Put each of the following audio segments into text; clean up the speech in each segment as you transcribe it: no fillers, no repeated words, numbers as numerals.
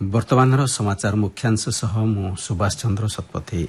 वर्तमानर समाचार मुख्यांश सह मु सुभाष चंद्र शतपथी।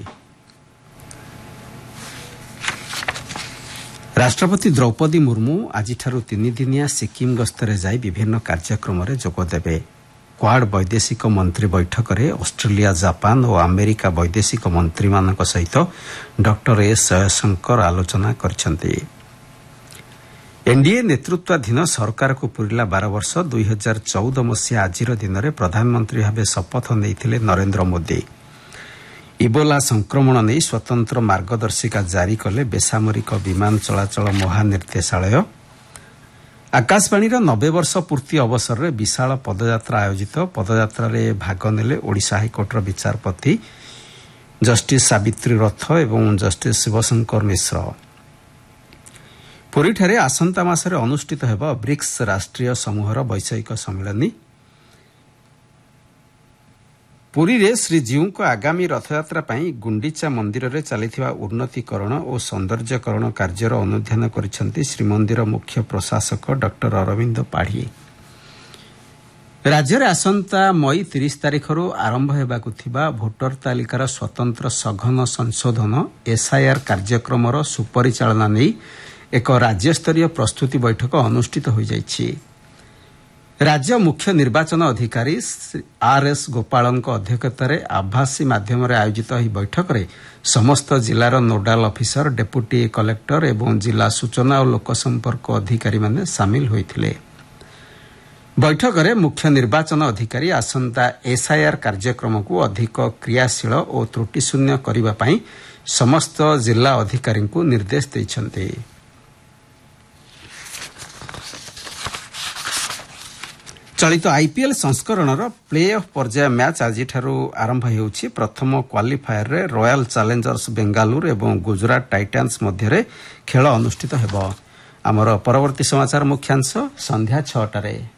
राष्ट्रपति द्रौपदी मुर्मू आज 3 दिनिया सिक्किम गस्तरे जाई विभिन्न कार्यक्रम रे जोगदेबे। क्वाड वैदेशिक मंत्री बैठक रे ऑस्ट्रेलिया, जापान और अमेरिका वैदेशिक मंत्री मानक सहित डॉक्टर एस जयशंकर आलोचना करछन्ती। एनडीए नेतृत्वाधीन सरकार को पूरिला 12 वर्ष 2014 मसीहा आजिर दिन में प्रधानमंत्री भाव शपथ नहीं नरेंद्र मोदी। इबोला संक्रमण नहीं स्वतंत्र मार्गदर्शिका जारी कले बेसामरिक विमान चलाचल महानिर्देशालय। आकाशवाणी 90 वर्ष पूर्ति अवसर में विशाल पदयात्रा आयोजित। पदयात्रा भाग नेले ओडिशा हाइकोर्टर विचारपति जस्टिस सावित्री रथ एवं जस्टिस शिवशंकर मिश्र। पुरीठारे आसंता मासरे अनुष्ठित हेबा ब्रिक्स राष्ट्रीय समूहर वैषयिक सम्मेलन। पुरी रे श्रीजीव आगामी रथयात्रा पाई गुंडीचा मंदिर रे चलिथिबा उन्नतीकरण और सौंदर्यकरण कार्यर अनुध्यान करिसेंती श्रीमंदिर मुख्य प्रशासक डॉक्टर अरविंद पाढ़ी। राज्य में आसंता मई 30 तारिख आरंभ हेबाकु थिबा भोटर तालिकार स्वतंत्र सघन संशोधन एसआईआर कार्यक्रम सुपरिचालना नहीं एक राज्यस्तरीय प्रस्तुति बैठक अनुष्ठित हो जाइछि। राज्य मुख्य निर्वाचन अधिकारी आरएस गोपालन अध्यक्षतार आभासी माध्यम आयोजित यह बैठक में समस्त जिलार नोडाल ऑफिसर, डेप्यूटी कलेक्टर एवं जिला सूचना और लोकसंपर्क अधिकारी माने सामिल होइथिले। बैठक में मुख्य निर्वाचन अधिकारी आसंता एसआईआर कार्यक्रम को अधिक क्रियाशील और त्रुटिशून्य करने पाई समस्त जिला अधिकारी को निर्देश दैछन्ते। चलित आईपीएल संस्करणर प्ले ऑफ पर्याय मैच आज आरंभ होउछि। प्रथम क्वालिफायर रे रॉयल चैलेंजर्स बेंगालुरु एवं गुजरात टाइटन्स मध्य खेल अनुष्ठित हेबो। आमर परवर्ती समाचार मुख्यांश संध्या 6 टारे।